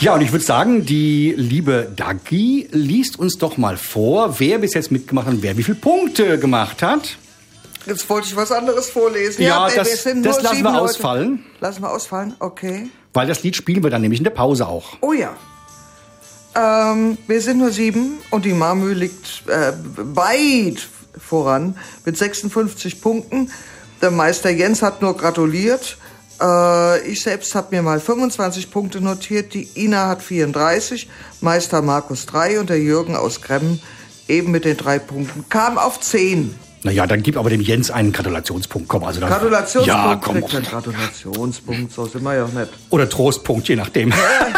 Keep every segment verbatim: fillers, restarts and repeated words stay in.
Ja, und ich würde sagen, die liebe Dagi liest uns doch mal vor, wer bis jetzt mitgemacht hat und wer wie viele Punkte gemacht hat. Jetzt wollte ich was anderes vorlesen. Ja, ja das, das lassen wir ausfallen. Lassen wir ausfallen, okay. Weil das Lied spielen wir dann nämlich in der Pause auch. Oh ja. Ähm, wir sind nur sieben und die Mamü liegt äh, weit voran mit sechsundfünfzig Punkten. Der Meister Jens hat nur gratuliert. Äh, ich selbst habe mir mal fünfundzwanzig Punkte notiert. Die Ina hat vierunddreißig, Meister Markus drei und der Jürgen aus Kremmen eben mit den drei Punkten kam auf zehn. Naja, dann gib aber dem Jens einen Gratulationspunkt. Komm, also dann, Gratulationspunkt? Ja, komm. Ein Gratulationspunkt, so sind wir ja auch nicht. Oder Trostpunkt, je nachdem.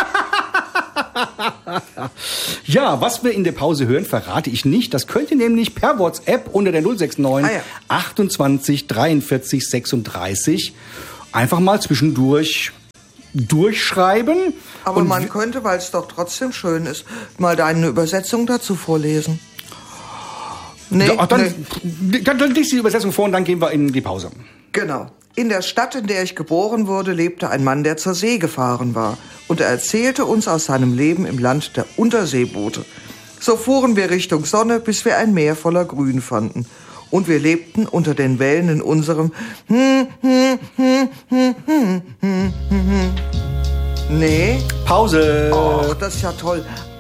Ja, was wir in der Pause hören, verrate ich nicht. Das könnt ihr nämlich per WhatsApp unter der null sechs neun ah, ja. achtundzwanzig dreiundvierzig sechsunddreißig einfach mal zwischendurch durchschreiben. Aber und man könnte, weil es doch trotzdem schön ist, mal deine Übersetzung dazu vorlesen. Nee, Ach, dann, nee. dann, dann liest die Übersetzung vor und dann gehen wir in die Pause. Genau. In der Stadt, in der ich geboren wurde, lebte ein Mann, der zur See gefahren war. Und er erzählte uns aus seinem Leben im Land der Unterseeboote. So fuhren wir Richtung Sonne, bis wir ein Meer voller Grün fanden. Und wir lebten unter den Wellen in unserem Nee. Pause. Och, das ist ja toll.